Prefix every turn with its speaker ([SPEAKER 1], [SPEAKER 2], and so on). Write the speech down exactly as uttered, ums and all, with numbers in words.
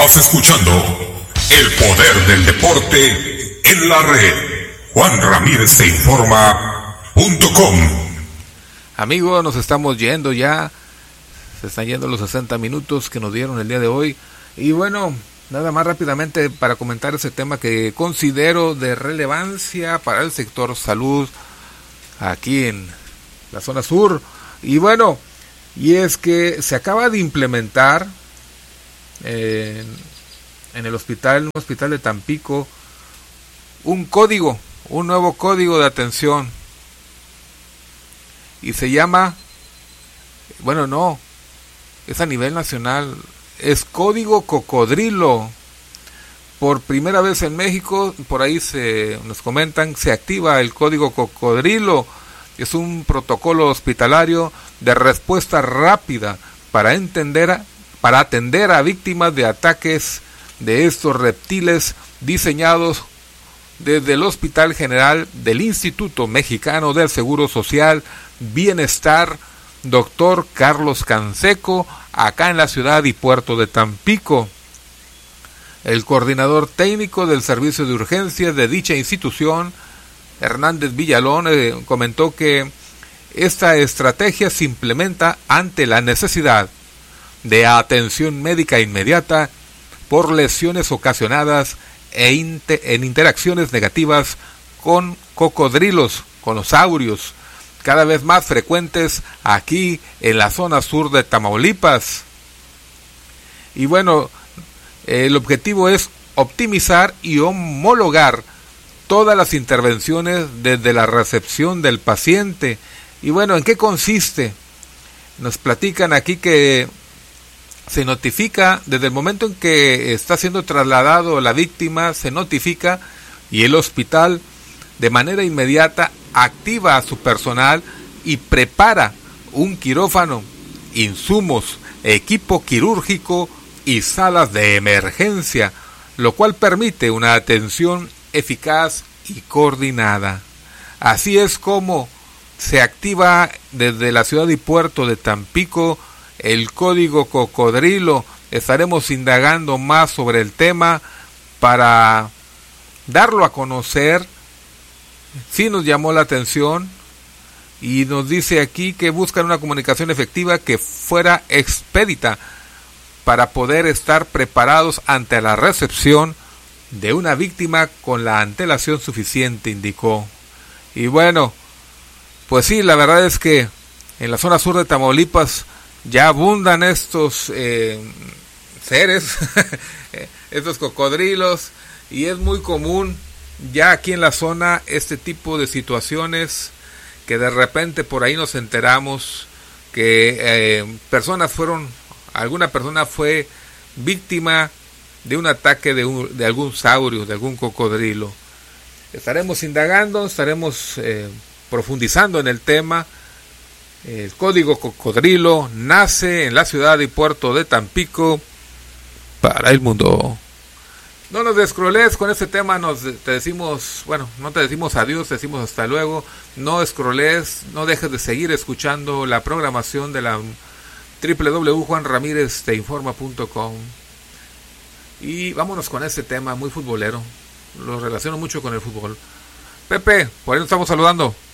[SPEAKER 1] Estás escuchando El Poder del Deporte en la red. Juan Ramírez te informa punto com.
[SPEAKER 2] Amigos, nos estamos yendo ya. Se están yendo los sesenta minutos que nos dieron el día de hoy. Y bueno, nada más rápidamente para comentar ese tema que considero de relevancia para el sector salud aquí en la zona sur. Y bueno, y es que se acaba de implementar eh, en el hospital, en un hospital de Tampico, un código, un nuevo código de atención. Y se llama, bueno, no, es a nivel nacional, es Código Cocodrilo. Por primera vez en México, por ahí se nos comentan, se activa el Código Cocodrilo. Es un protocolo hospitalario de respuesta rápida para entender, para atender a víctimas de ataques de estos reptiles, diseñados desde el Hospital General del Instituto Mexicano del Seguro Social Bienestar, doctor Carlos Canseco, acá en la ciudad y puerto de Tampico. El coordinador técnico del servicio de urgencias de dicha institución, Hernández Villalón, eh, comentó que esta estrategia se implementa ante la necesidad de atención médica inmediata por lesiones ocasionadas e inter- en interacciones negativas con cocodrilos, con los saurios, cada vez más frecuentes aquí en la zona sur de Tamaulipas. Y bueno, el objetivo es optimizar y homologar todas las intervenciones desde la recepción del paciente. Y bueno, ¿en qué consiste? Nos platican aquí que se notifica desde el momento en que está siendo trasladado la víctima, se notifica y el hospital de manera inmediata activa a su personal y prepara un quirófano, insumos, equipo quirúrgico y salas de emergencia, lo cual permite una atención eficaz y coordinada. Así es como se activa desde la ciudad y puerto de Tampico el Código Cocodrilo. Estaremos indagando más sobre el tema para darlo a conocer. Sí nos llamó la atención y nos dice aquí que buscan una comunicación efectiva que fuera expedita para poder estar preparados ante la recepción de una víctima con la antelación suficiente, indicó. Y bueno, pues sí, la verdad es que en la zona sur de Tamaulipas ya abundan estos eh, seres, estos cocodrilos, y es muy común ya aquí en la zona este tipo de situaciones que de repente por ahí nos enteramos que eh, personas fueron, alguna persona fue víctima de un ataque de, un, de algún saurio, de algún cocodrilo. Estaremos indagando, estaremos eh, profundizando en el tema. El Código Cocodrilo nace en la ciudad y puerto de Tampico para el mundo. No nos descroles con este tema, nos te decimos, bueno, no te decimos adiós, te decimos hasta luego. No escroles, no dejes de seguir escuchando la programación de la doble u doble u doble u punto juan ramírez te informa punto com. Y vámonos con este tema muy futbolero. Lo relaciono mucho con el fútbol. Pepe, por ahí nos estamos saludando.